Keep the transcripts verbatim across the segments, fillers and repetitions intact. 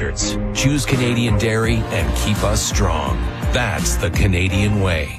standards. Choose Canadian Dairy and keep us strong. That's the Canadian way.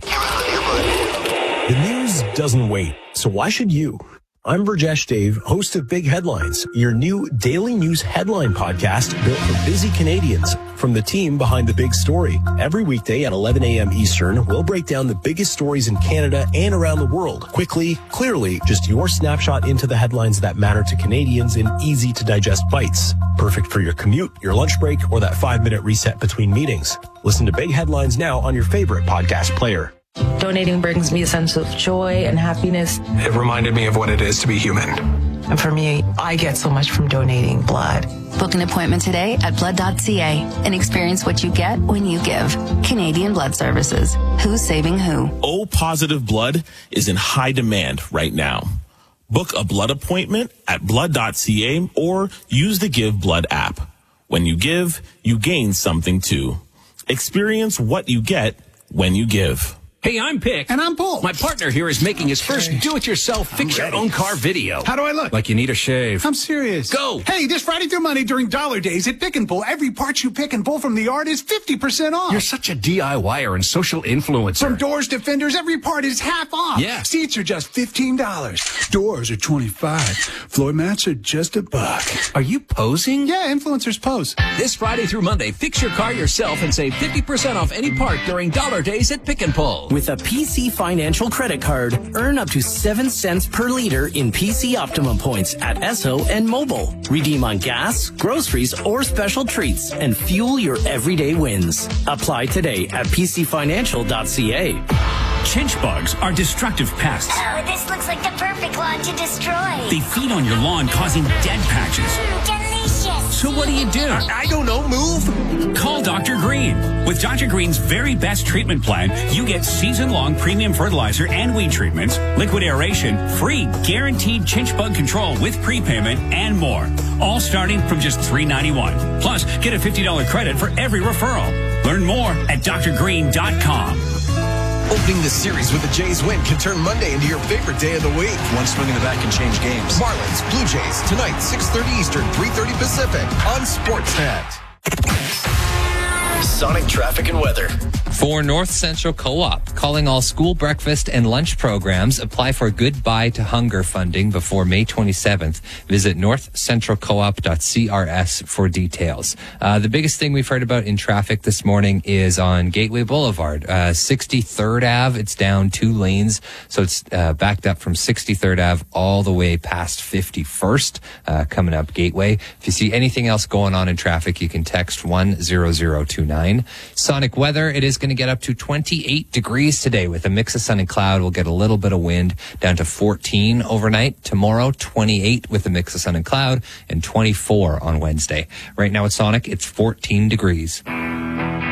The news doesn't wait, so why should you? I'm Burjesh Dave, host of Big Headlines, your new daily news headline podcast built for busy Canadians. From the team behind the big story. Every weekday at eleven a.m. Eastern, we'll break down the biggest stories in Canada and around the world. Quickly, clearly, just your snapshot into the headlines that matter to Canadians in easy to digest bites. Perfect for your commute, your lunch break, or that five-minute reset between meetings. Listen to Big Headlines now on your favorite podcast player. Donating brings me a sense of joy and happiness. It reminded me of what it is to be human. And for me, I get so much from donating blood. Book an appointment today at blood dot c a and experience what you get when you give. Canadian Blood Services. Who's saving who? O positive blood is in high demand right now. Book a blood appointment at blood dot c a or use the Give Blood app. When you give, you gain something too. Experience what you get when you give. Hey, I'm Pick. And I'm Paul. My partner here is making his first do-it-yourself fix-your-own-car video. How do I look? Like you need a shave. I'm serious. Go! Hey, this Friday through Monday during Dollar Days at Pick and Pull, every part you pick and pull from the yard is fifty percent off. You're such a DIYer and social influencer. From doors to fenders, every part is half off. Yeah. Seats are just fifteen dollars. Doors are twenty-five dollars. Floor mats are just a buck. Are you posing? Yeah, influencers pose. This Friday through Monday, fix your car yourself and save fifty percent off any part during Dollar Days at Pick and Pull. With a P C Financial credit card, earn up to seven cents per liter in P C Optimum points at Esso and Mobile. Redeem on gas, groceries, or special treats and fuel your everyday wins. Apply today at p c financial dot c a. Chinch bugs are destructive pests. Oh, this looks like the perfect lawn to destroy. They feed on your lawn, causing dead patches. Mm, delicious. So what do you do? I don't know, move. Call Doctor Green. With Doctor Green's very best treatment plan, you get season-long premium fertilizer and weed treatments, liquid aeration, free guaranteed chinch bug control with prepayment, and more. All starting from just three dollars and ninety-one cents. Plus, get a fifty dollars credit for every referral. Learn more at d r green dot com. Opening the series with the Jays win can turn Monday into your favorite day of the week. One swing in the bat can change games. Marlins, Blue Jays, tonight, six thirty Eastern, three thirty Pacific on Sportsnet. Sonic traffic and weather. For North Central Co-op, calling all school breakfast and lunch programs. Apply for Goodbye to Hunger funding before May twenty-seventh. Visit north central co op dot c r s for details. Uh, the biggest thing we've heard about in traffic this morning is on Gateway Boulevard. Uh, sixty-third Avenue, it's down two lanes, so it's uh, backed up from sixty-third Avenue all the way past fifty-first, uh, coming up Gateway. If you see anything else going on in traffic, you can text one zero zero two nine. Sonic weather, it is going to get up to twenty-eight degrees today with a mix of sun and cloud. We'll get a little bit of wind, down to fourteen overnight. Tomorrow, twenty-eight with a mix of sun and cloud, and twenty-four on Wednesday. Right now at Sonic, it's fourteen degrees.